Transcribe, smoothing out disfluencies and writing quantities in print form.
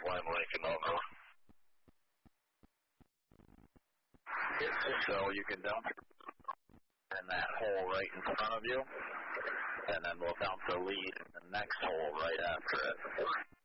Lime Lincoln, over. So you can dump in that hole right in front of you, and then we'll dump the lead in the next hole right after it.